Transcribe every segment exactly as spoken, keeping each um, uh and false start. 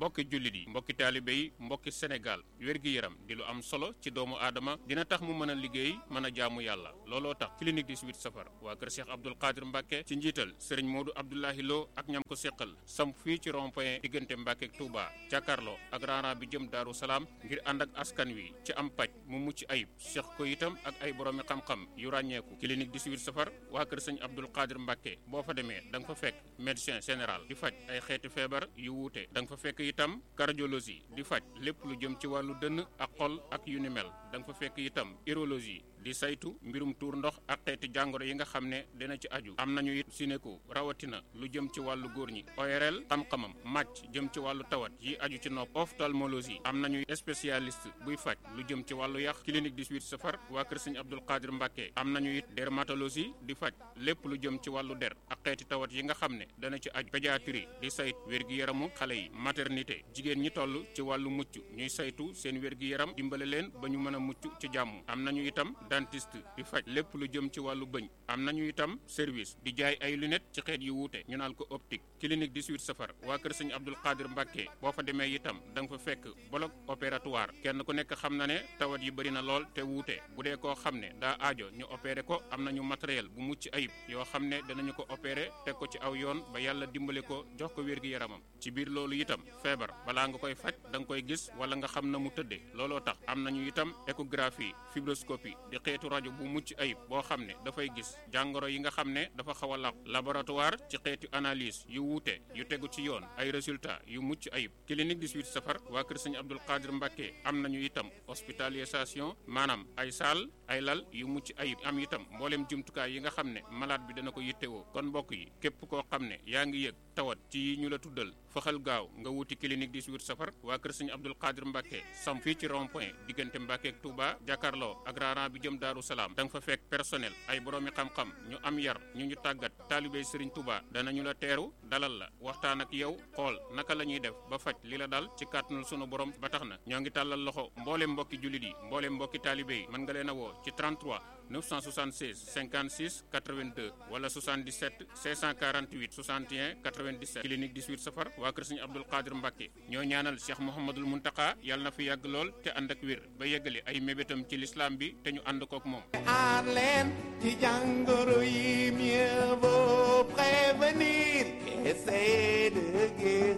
mbokki jullit yi mbokki taalibe yi mbokki Sénégal wér-gi-yaram di lu am solo ci doomu aadama dina tax mu mën a liggéey mën a jaamu yàlla looloo tax clinique dix-huit safar waa kër Cheikh Abdoul Qadir Mbacke ci njiital sëriñ Modou Abdoulahi Lo ak ñam ko séqal samp fii ci rond-point diggante Mbacke ak Touba jàkkaarloo ak raana bi jëm Daaru Salaam ngir ànd ak askan wi ci am paj mu mucc ayib seq ko itam ak ay boroomi xam-xam yu ràññeeku clinique dix-huit safar waa kër sëñ Abdoul Qadir Mbacke boo fa demee da nga fa fekk médecin général di faj ay xeeti feebar yu wuute da nga fa fekk itam cardiologie di faj lépp lu jëm ci wàllu dënn ak xol ak yu ni mel da nga fa fekk itam urologie di saytu mbirum tuur ndox ak xeeti jàngoro yi nga xam ne dina ci aju am nañu it sinéko rawatina lu jëm ci wàllu góor ñi O R L xam-xamam màcc jëm ci wàllu tawat yi aju ci nopp ophtalmologie am nañu spécialiste buy faj lu jëm ci wàllu yàq clinique dix-huit safar waa kër sëñ Abdoul Qadir Mbacke am nañu it dermatologie di faj lépp lu jëm ci wàllu der ak xeeti tawat yi nga xam ne dana ci aju pédiatrie di sayt wér-gi-yaramu xale yi maternité jigéen ñi toll ci wàllu mucc ñuy saytu seen wér-gi-yaram dimbale leen ba ñu mën a mucc ci jàmm am nañu itam dentiste di faj lépp lu jëm ci wàllu bëñ am nañu itam service di jaay ay lunettes ci xeet yu wuute ñu naan ko optique clinique dix-huit safar waa kër sëñ Abdoul Qadir Mbacke boo fa demee itam da nga fa fekk bloc opératoire kenn ku nekk xam na ne tawat yi bëri na lool te wuute bu dee koo xam ne daa aajo ñu opéré ko am nañu matériel bu mucc ayib yoo xam ne danañu ko opéré teg ko ci aw yoon ba yàlla dimbale ko jox ko wér-gi-yaramam ci biir loolu itam feebar balaa nga koy faj da nga koy gis wala nga xam na mu tëddee looloo tax am nañu itam échographie fibroscopie di xeetu rajo bu mucc ayib boo xam ne dafay gis jàngoro yi nga xam ne dafa xaw a laq laboratoire ci xeetu analyse yu wuute yu tegu ci yoon ay résultats yu mucc ayib clinique dix-huit safar waa kër sëñ Abdoul Qadir Mbacke am nañu itam hospitalisation maanaam ay saal ay lal yu mucc ayib am itam mboolem jumtukaay yi nga xam ne malade bi dana ko yittewoo kon mbokk yi képp koo xam ne yaa ngi yëg tawat ci yi ñu la tuddal faxal gaaw nga wuti clinique dix-huit safar waa kër sëñ Abdoul Qadir Mbacke sam fii ci rond-point diggante Mbacke ak Touba jàkkaarloo ak raana bi jëm Daaru Salaam da nga fa fekk personnel ay boroomi xam-xam ñu am yar ñu ñu tàggat taalibey Serigne Touba danañu la teeru dalal la waxtaan ak yow xool naka la ñuy def ba faj li la dal ci kàttanul sunu borom ba tax na ñoo ngi tàllal loxo mbooleem mbokki jullit yi mbooleem mbokki taalibe yi mën nga leen a woo ci trente-trois neuf cent soixante-seize cinquante-six quatre-vingt-deux wala soixante-dix-sept cinq cent quarante-huit soixante et un quatre-vingt-dix-sept clinique dix-huit safar waa kër Serigne Abdoul Qadir Mbacke ñoo ñaanal Cheikh Mouhamadoul Mountakha yàlla na fi yàgg lool te ànd ak wér ba yeggali ay mébétam ci l'islam bi te ñu ànd kook moom. aar leen ci jàngoro yi mieux vaut prévenir qu'essayer de guérir.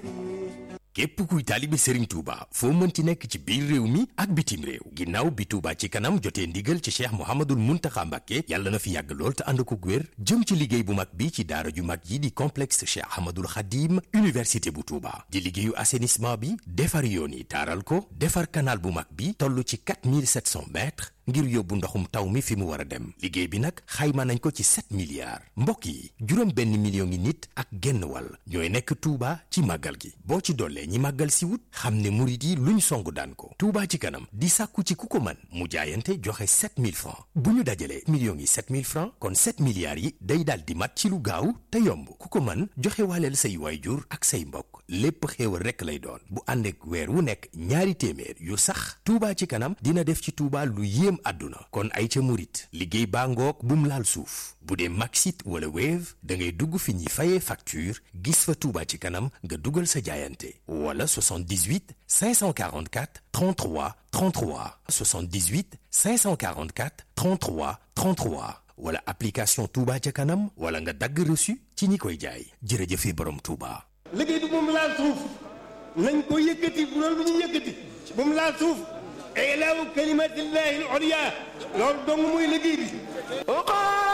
képp kuy taalibe Serigne Touba foo mënti nekk ci biir réew mi ak bitim réew ginnaaw bi Touba ci kanam jotee ndigal ci Cheikh Mouhamadoul Mountakha Mbacké yàlla na fi yàgg lool te ànd ko wér jëm ci liggéey bu mag bi ci daara ju mag yi di complexe Cheikh Ahmadoul Khadim université bu Touba di liggéeyu assainissement bi defar yoon yi taaral ko defar canal bu mag bi toll ci quatre mille sept cents mètres ngir yóbbu ndoxum taw mi fi mu war a dem liggéey bi nag xayma nañ ko ci sept milliards mbokk yi juróom benn million ngi nit ak genn wàll ñooy nekk Touba ci màggal gi boo ci dollee ñi màggal si wut xam ne murit yi luñ songu daan ko Touba ci kanam di sàkku ci ku ko mën mu jaayante joxe sept mille francs bu ñu dajalee millions yi sept mille francs kon sept milliards yi day daal di mat ci lu gaaw te yomb ku ko mën joxe waaleel say waayjur ak say mbokk lépp xéewal rekk lay doon bu ànd ak weer wu nekk ñaari téeméer yu sax Touba ci kanam dina def ci Touba lu yéem àdduna kon ay ca murit liggéey baa ngoog bum laal suuf bu dee Maxit wala Wave da ngay dugg fi ñuy fayee facture gis fa Touba ci kanam nga dugal sa jaayante wala soixante-dix-huit cinq cent quarante-quatre trente-trois trente-trois soixante-dix-huit cinq cent quarante-quatre trente-trois trente-trois wala application Touba ca kanam wala nga dagg reçu ci ñi koy jaay jërëjëfe borom Touba. liggéey bi moom laal suuf nañ ko yëkkati bu loolu bu ñu yëkkati moom laal suuf ilaahu kalimatillahi al-ulya loolu dong muy liggéey bi